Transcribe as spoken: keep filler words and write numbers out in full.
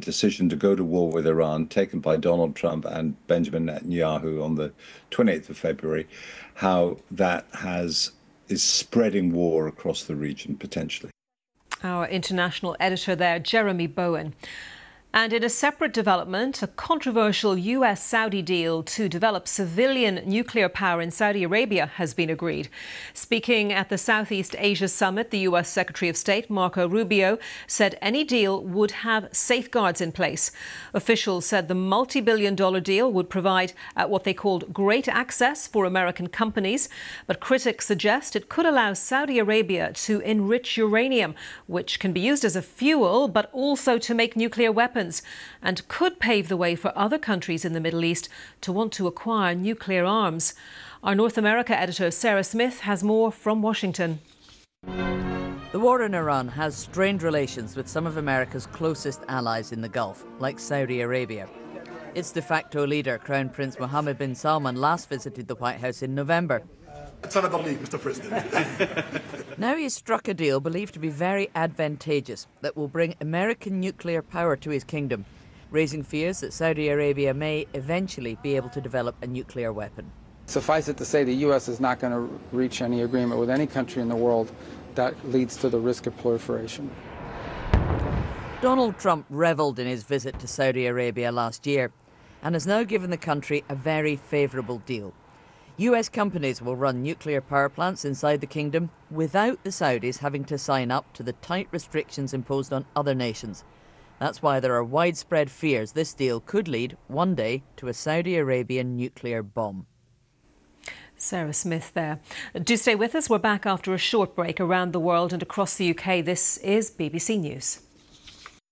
decision to go to war with Iran taken by Donald Trump and Benjamin Netanyahu on the twenty-eighth of February, how that has is spreading war across the region potentially. Our international editor there, Jeremy Bowen. And in a separate development, a controversial U S Saudi deal to develop civilian nuclear power in Saudi Arabia has been agreed. Speaking at the Southeast Asia Summit, the U S Secretary of State, Marco Rubio, said any deal would have safeguards in place. Officials said the multi-billion dollar deal would provide uh, what they called great access for American companies. But critics suggest it could allow Saudi Arabia to enrich uranium, which can be used as a fuel, but also to make nuclear weapons, and could pave the way for other countries in the Middle East to want to acquire nuclear arms. Our North America editor, Sarah Smith, has more from Washington. The war in Iran has strained relations with some of America's closest allies in the Gulf, like Saudi Arabia. Its de facto leader, Crown Prince Mohammed bin Salman, last visited the White House in November. It's another league, Mister President. Now he's struck a deal believed to be very advantageous that will bring American nuclear power to his kingdom, raising fears that Saudi Arabia may eventually be able to develop a nuclear weapon. Suffice it to say, the U S is not going to reach any agreement with any country in the world that leads to the risk of proliferation. Donald Trump revelled in his visit to Saudi Arabia last year and has now given the country a very favourable deal. U S companies will run nuclear power plants inside the kingdom without the Saudis having to sign up to the tight restrictions imposed on other nations. That's why there are widespread fears this deal could lead one day to a Saudi Arabian nuclear bomb. Sarah Smith there. Do stay with us. We're back after a short break around the world and across the U K. This is B B C News.